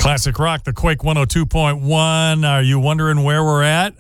Classic Rock, the Quake 102.1. Are you wondering where we're at?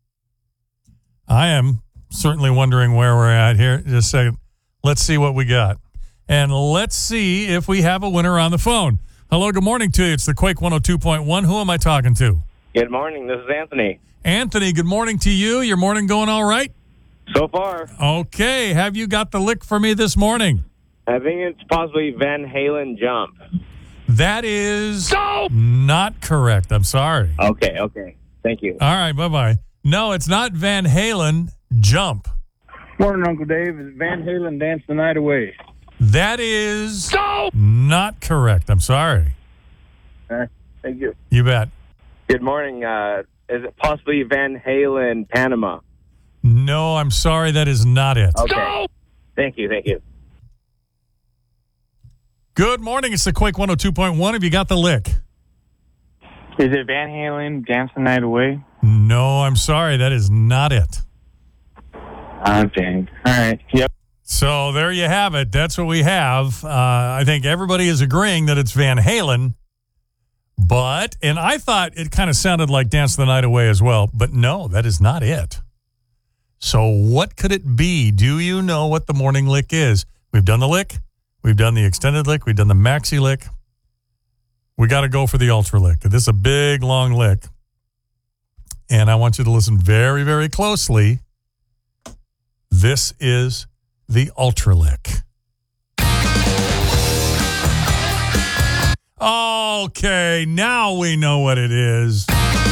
I am certainly wondering where we're at here. Just a second. Let's see what we got. And let's see if we have a winner on the phone. Hello, good morning to you. It's the Quake 102.1. Who am I talking to? Good morning. This is Anthony. Anthony, good morning to you. Your morning going all right? So far. Okay. Have you got the lick for me this morning? I think it's possibly Van Halen Jump. That is not correct. I'm sorry. Okay. Thank you. All right, bye-bye. No, it's not Van Halen Jump. Morning, Uncle Dave. It's Van Halen Dance the Night Away. That is not correct. I'm sorry. Thank you. You bet. Good morning. Is it possibly Van Halen Panama? No, I'm sorry. That is not it. Okay. Thank you. Good morning. It's the Quake 102.1. Have you got the lick? Is it Van Halen Dance the Night Away? No, I'm sorry. That is not it. Dang. All right. Yep. So there you have it. That's what we have. I think everybody is agreeing that it's Van Halen. And I thought it kind of sounded like Dance the Night Away as well. But no, that is not it. So what could it be? Do you know what the morning lick is? We've done the lick. We've done the extended lick. We've done the maxi lick. We got to go for the ultra lick. This is a big, long lick. And I want you to listen very, very closely. This is the ultra lick. Okay, now we know what it is.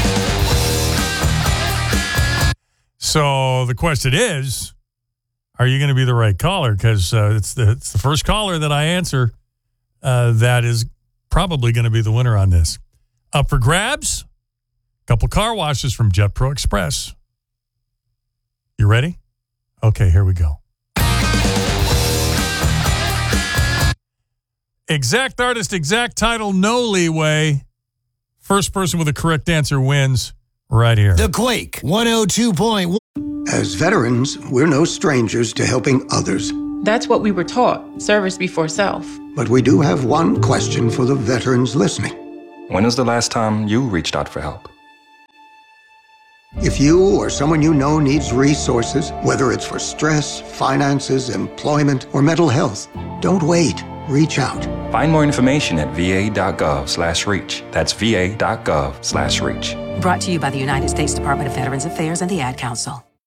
So the question is, are you going to be the right caller? Because it's the first caller that I answer that is probably going to be the winner on this. Up for grabs, a couple car washes from Jet Pro Express. You ready? Okay, here we go. Exact artist, exact title, no leeway. First person with a correct answer wins right here. The Quake 102.1. As veterans, we're no strangers to helping others. That's what we were taught, service before self. But we do have one question for the veterans listening. When was the last time you reached out for help? If you or someone you know needs resources, whether it's for stress, finances, employment, or mental health, don't wait. Reach out. Find more information at va.gov/reach. That's va.gov/reach. Brought to you by the United States Department of Veterans Affairs and the Ad Council.